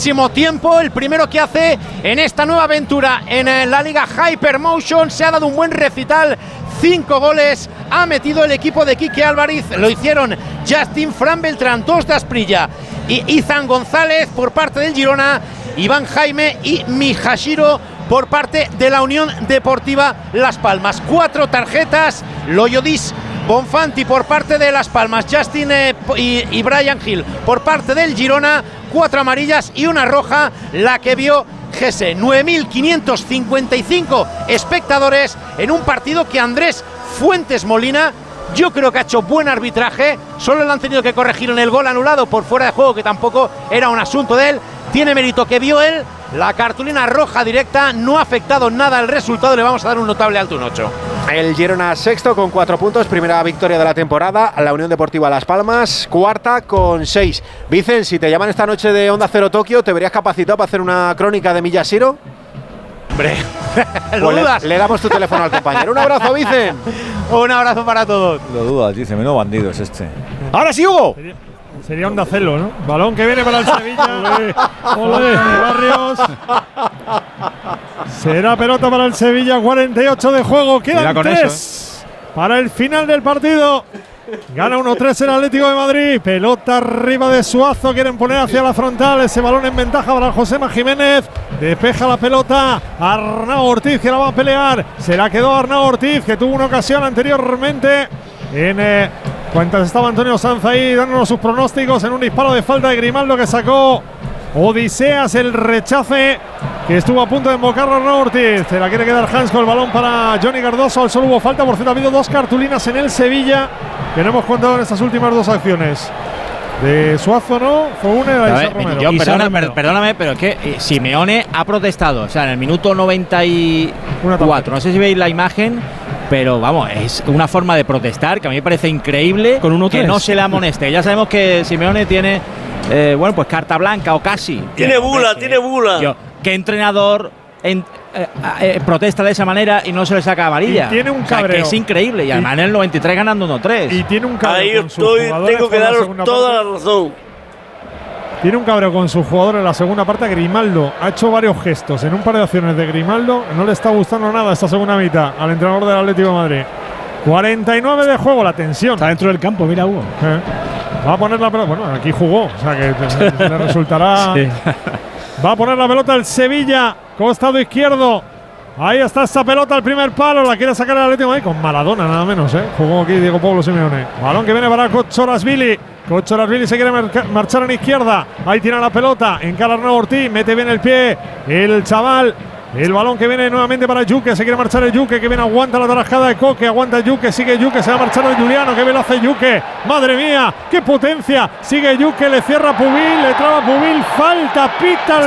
muchísimo tiempo, el primero que hace en esta nueva aventura en la liga Hypermotion. Se ha dado un buen recital, 5 goles ha metido el equipo de Quique Álvarez, lo hicieron Justin, Fran Beltrán, 2 de Asprilla y Izan González por parte del Girona, Iván Jaime y Mijashiro por parte de la Unión Deportiva Las Palmas. 4 tarjetas, Loyodis Bonfanti por parte de Las Palmas, Justin y Brian Hill por parte del Girona, 4 amarillas y una roja, la que vio Gese. 9.555 espectadores en un partido que Andrés Fuentes Molina, yo creo que ha hecho buen arbitraje. Solo le han tenido que corregir en el gol anulado por fuera de juego, que tampoco era un asunto de él. Tiene mérito que vio él la cartulina roja directa, no ha afectado nada al resultado. Le vamos a dar un notable alto, un 8. El Girona sexto con 4 puntos, primera victoria de la temporada. La Unión Deportiva Las Palmas cuarta con 6. Vicen, si te llaman esta noche de Onda Cero Tokio, ¿te verías capacitado para hacer una crónica de Miyashiro? Hombre, ¿lo dudas? Le damos tu teléfono al compañero. Un abrazo, Vicen. Un abrazo para todos. Lo dudas, dice, menudo bandido es este. Ahora sí, Hugo. Sería Onda Celo, ¿no? Balón que viene para el Sevilla. Olé, Barrios. Será pelota para el Sevilla, 48 de juego. Quedan 3 para el final del partido. Gana 1-3 el Atlético de Madrid. Pelota arriba de Suazo. Quieren poner hacia la frontal. Ese balón en ventaja para Josema Jiménez. Despeja la pelota Arnau Ortiz, que la va a pelear. Se la quedó Arnau Ortiz, que tuvo una ocasión anteriormente en cuentas. Estaba Antonio Sanz ahí dándonos sus pronósticos en un disparo de falta de Grimaldo que sacó Odiseas. El rechace que estuvo a punto de embocarlo Arnau Ortiz. Se la quiere quedar Hans con el balón para Johnny Cardoso. Al solo hubo falta. Por cierto, ha habido 2 cartulinas en el Sevilla que no hemos contado en estas últimas 2 acciones. De Suazo no, fue una de la Romero. Perdóname, pero es que Simeone ha protestado. O sea, en el minuto 94, no sé si veis la imagen, pero vamos, es una forma de protestar que a mí me parece increíble. Con 1-3. Que no se le amoneste. Ya sabemos que Simeone tiene, bueno, pues carta blanca o casi. Tiene bula. ¿Qué entrenador protesta de esa manera y no se le saca amarilla? Y tiene un cabreo. O sea, que es increíble. Y además en el 93 ganando 1-3. Y tiene un cabreo. Ahí con estoy, tengo que daros toda la razón. Tiene un cabreo con su jugador en la segunda parte. Grimaldo ha hecho varios gestos en un par de acciones de Grimaldo. No le está gustando nada esta segunda mitad al entrenador del Atlético de Madrid. 49 de juego, la tensión. Está dentro del campo, mira, Hugo. Va a poner la pelota. Bueno, aquí jugó, o sea que le resultará. Sí. Va a poner la pelota el Sevilla, costado izquierdo. Ahí está esa pelota al primer palo. La quiere sacar el Atlético de Madrid con Maradona, nada menos. Jugó aquí Diego Pablo Simeone. Balón que viene para Kochorashvili. Kochorashvili se quiere marchar en izquierda. Ahí tiene la pelota. Encara Arnau Ortiz. Mete bien el pie el chaval. El balón que viene nuevamente para Yuque. Se quiere marchar el Yuque, que viene, aguanta la tarajada de Coque. Aguanta el Yuque, sigue Yuque. Se va a marchar el Juliano. Que bien lo hace Yuque. Madre mía, qué potencia. Sigue Yuque, le cierra Pubil. Le traba Pubil. Falta, pita.